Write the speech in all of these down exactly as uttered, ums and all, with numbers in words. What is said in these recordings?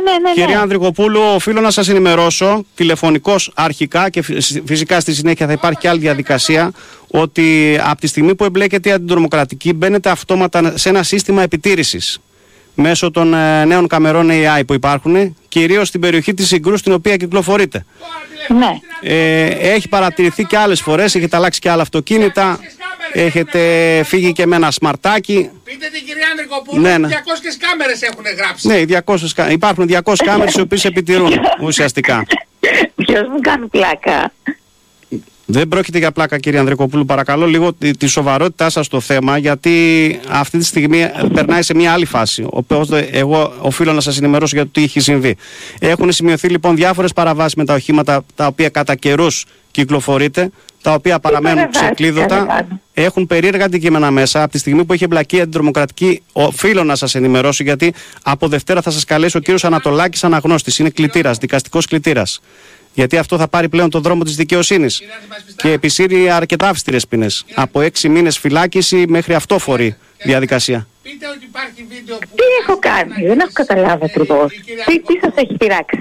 ναι, ναι. Κυρία Ανδρικοπούλου, οφείλω να σας ενημερώσω τηλεφωνικώς αρχικά και φυσικά στη συνέχεια θα υπάρχει και άλλη διαδικασία, ότι από τη στιγμή που εμπλέκεται η αντιτρομοκρατική μπαίνετε αυτόματα σε ένα σύστημα επιτήρησης μέσω των ε, νέων καμερών έι άι που υπάρχουν, κυρίως στην περιοχή της Συγκρού στην οποία κυκλοφορείτε. Ναι. Ε, έχει παρατηρηθεί και άλλες φορές, έχετε αλλάξει και άλλα αυτοκίνητα, έχετε φύγει και με ένα σμαρτάκι. Πείτε την κυρία Ανδρικοπούλου, ναι, ναι. διακόσιες κάμερες έχουν γράψει. Ναι, διακόσιες, υπάρχουν διακόσιες κάμερες οι οποίες επιτηρούν ουσιαστικά. Ποιος μου κάνει πλάκα. Δεν πρόκειται για πλάκα, κύριε Ανδρικοπούλου, παρακαλώ λίγο τη, τη σοβαρότητά σας στο θέμα, γιατί αυτή τη στιγμή περνάει σε μια άλλη φάση. Οπότε εγώ οφείλω να σας ενημερώσω για το τι έχει συμβεί. Έχουν σημειωθεί λοιπόν διάφορες παραβάσεις με τα οχήματα τα οποία κατά καιρούς κυκλοφορείτε, τα οποία παραμένουν ξεκλείδωτα, έχουν περίεργα αντικείμενα μέσα. Από τη στιγμή που έχει εμπλακεί η αντιτρομοκρατική, οφείλω να σας ενημερώσω, γιατί από Δευτέρα θα σας καλέσει ο κύριος Ανατολάκης Αναγνώστης, είναι κλητήρας, δικαστικός κλητήρας. Γιατί αυτό θα πάρει πλέον τον δρόμο της δικαιοσύνης και επισύρει αρκετά αυστηρές ποινές. Από έξι μήνες φυλάκιση μέχρι αυτόφορη διαδικασία. Πείτε ότι υπάρχει βίντεο που... Τι έχω κάνει, δεν έχω καταλάβει ακριβώς. Τι, τι σας έχει πειράξει.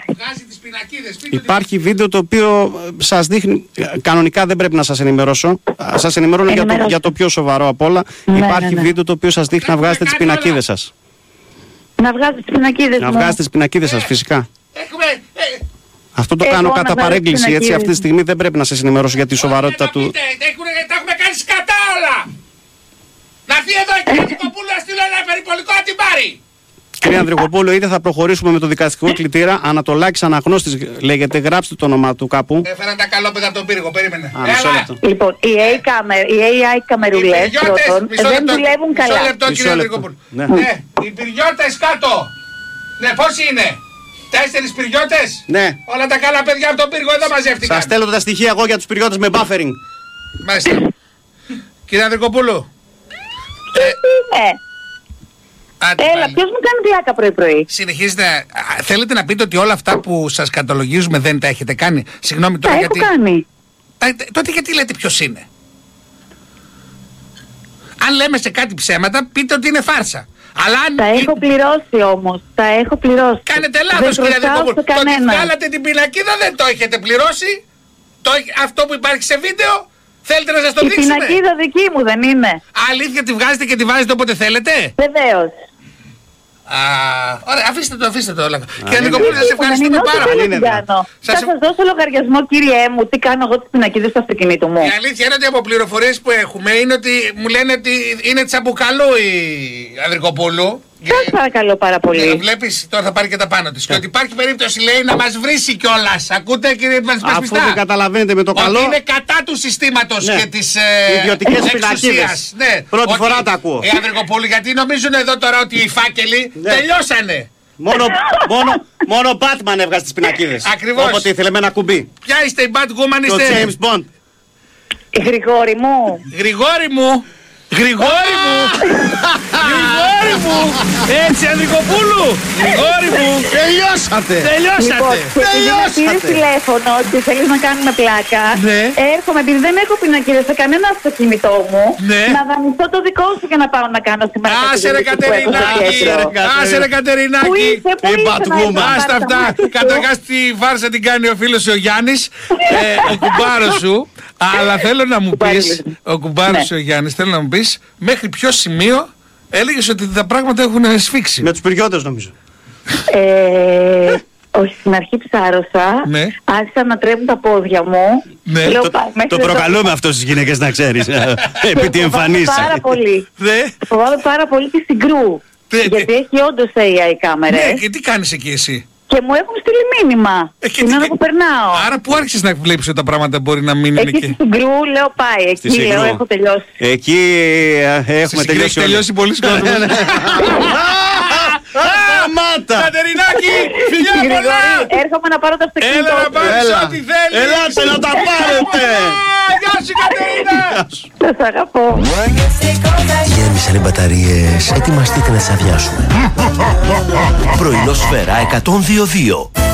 Υπάρχει βίντεο το οποίο σας δείχνει, κανονικά δεν πρέπει να σας ενημερώσω, σας ενημερώνω για το, για το πιο σοβαρό απ' όλα. Ναι, υπάρχει ναι, ναι. βίντεο το οποίο σας δείχνει να βγάζετε τις πινακίδες σας. Να βγάζετε τις πινακίδες Να μου. βγάζετε τις πινακίδες σας, φυσικά. Έχουμε... Αυτό το Εγώ κάνω κατά παρέγκληση, έτσι αυτή τη στιγμή δεν πρέπει να σας ενημερώσω για τη σοβαρότητα του... Τα έχουμε κάνει σκατά όλα! Να έρθει εδώ η κυρία Ανδρικοπούλου να στείλω ένα περιπολικό να την πάρει! Κύριε Ανδρικοπούλου, είτε θα προχωρήσουμε με το δικαστικό κλητήρα, Ανατολάκης Αναγνώστης λέγεται, γράψτε το όνομά του κάπου. Έφεραν τα καλόπεδα από τον πύργο, περίμενε. Α, Έλα! Λοιπόν, οι έι άι καμερουλές πρώτον δεν δουλεύουν καλά. Μισό λεπτό, κύριε Ανδρικοπούλου. Ναι, οι πυριώτες κάτω! Ναι, πόσοι είναι? Τέσσερις πυριώτες. Ναι. Όλα τα καλά παιδιά από τον πύργο εδώ μαζεύτηκαν. Σας στέλνω τα στοιχεία εγώ για τους πυριώτες με buffering. Μάλιστα. Κύριε Ανδρικοπούλου. Ε, ναι. Έλα, ποιος μου κάνει πλάκα πρωί-πρωί. Συνεχίζετε. Α, θέλετε να πείτε ότι όλα αυτά που σας καταλογίζουμε δεν τα έχετε κάνει? Συγγνώμη τώρα τα γιατί... έχω κάνει. Τα, τότε γιατί λέτε ποιος είναι? Αν λέμε σε κάτι ψέματα, πείτε ότι είναι φάρσα. Αλλά αν... Τα έχω πληρώσει όμως. Τα έχω πληρώσει. Κάνετε λάθος, κύριε Ανδρικοπούλου. Το ότι βγάλατε την πινακίδα δεν το έχετε πληρώσει. Το, αυτό που υπάρχει σε βίντεο θέλετε να σας το η δείξουμε? Η πινακίδα δική μου δεν είναι. Αλήθεια τη βγάζετε και τη βάζετε όποτε θέλετε? Βεβαίως. Α, ωραία, αφήστε το, αφήστε το όλα. Κύριε Ανδρικοπούλου, σας ευχαριστούμε πάρα πολύ. Θα σας δώσω λογαριασμό, κύριέ μου, τι κάνω εγώ τις πινακίδες στο αυτοκίνητο μου. Η αλήθεια είναι ότι από πληροφορίες που έχουμε είναι ότι μου λένε ότι είναι τσαμπουκαλού η Ανδρικοπούλου. Σας παρακαλώ πάρα πολύ. Βλέπεις, τώρα θα πάρει και τα πάνω της. Και ότι υπάρχει περίπτωση, λέει, να μας βρίσει κιόλας. Ακούτε, κύριε Πασπιστά? Αφού δεν καταλαβαίνετε με το καλό. Ότι είναι κατά του συστήματος ναι. και της ε, ιδιωτικές πινακίδες. Ναι. Πρώτη ότι, φορά τα ακούω. Η Ανδρικοπούλου, γιατί νομίζουν εδώ τώρα ότι οι φάκελοι ναι. τελειώσανε. Μόνο, μόνο, μόνο Batman έβγαζε τις πινακίδες. Ακριβώς. Όποτε ήθελε με ένα κουμπί. Ποια είστε, η Batwoman είστε? Το James Bond. Γρηγόρη μου. Γρηγόρη μου. Γρηγόρη μου! Γρηγόρη μου! Έτσι, Ανδρικοπούλου! Γρηγόρη μου! Τελειώσατε! Τελειώσατε! Τελειώσατε! Πήρες τηλέφωνο και θέλεις να κάνουμε πλάκα. Ναι. Έρχομαι, επειδή δεν έχω πινακίδες σε κανένα αυτοκίνητό μου, ναι. να δανειστώ το δικό σου για να πάω να κάνω σήμερα. Άσε ρε Κατερινάκη! Άσε ρε Κατερινάκη! Πού είσαι, πού είσαι? Άστα αυτά! Καταρχάς τη βάρσα την κάνει ο φίλος ο Γιάννης, ο κουμπάρος σου. Αλλά θέλω να μου πεις, ο κουμπάρος ναι. ο Γιάννης, θέλω να μου πεις, μέχρι ποιο σημείο έλεγες ότι τα πράγματα έχουν σφίξει? Με τους πυριώτες νομίζω. Ε, όχι, στην αρχή ψάρωσα, ναι. άρχισαν να τρέμουν τα πόδια μου. Ναι. Λέω, το πά, το προκαλούμε αυτό στις γυναίκες να ξέρεις, επί τι εμφανίσεις. Πάρα πολύ. Ναι. Φοβάμαι πάρα πολύ τη Συγκρού, γιατί έχει όντως έι άι κάμερες. Ναι, και τι κάνεις εκεί εσύ? Και μου έχουν στείλει μήνυμα ε, την ώρα που περνάω. Άρα που άρχισες να βλέπεις ότι τα πράγματα μπορεί να μην είναι εκεί? Εκεί στην Συγκρού λέω πάει, εκεί στη λέω έχω τελειώσει. Εκεί ε, έχουμε τελειώσει. Έχει τελειώσει πολλοί κόσμος. Σταμάτα! Κατερινάκη, φιλιά πολλά! Έρχομαι να πάρω το αυτοκίνητο. Έλα να πάρεις ό,τι θέλεις. Ελάτε να τα πάρετε. Γεια σου Κατερίνα. Σας αγαπώ. Γέμισαν οι μπαταρίες, ετοιμαστείτε να τις αδειάσουμε. Πρωινό Σφαίρα εκατόν δύο δύο.